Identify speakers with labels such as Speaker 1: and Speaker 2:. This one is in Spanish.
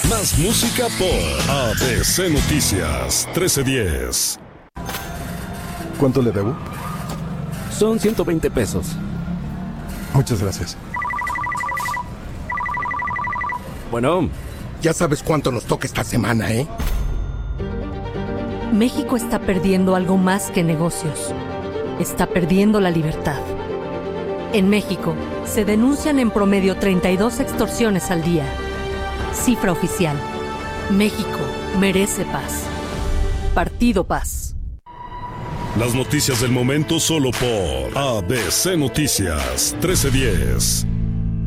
Speaker 1: Más música por ABC Noticias 1310.
Speaker 2: ¿Cuánto le debo?
Speaker 3: Son 120 pesos.
Speaker 2: Muchas gracias.
Speaker 3: Bueno.
Speaker 4: Ya sabes cuánto nos toca esta semana, ¿eh?
Speaker 5: México está perdiendo algo más que negocios. Está perdiendo la libertad. En México, se denuncian en promedio 32 extorsiones al día. Cifra oficial. México merece paz. Partido Paz.
Speaker 1: Las noticias del momento solo por ABC Noticias 1310.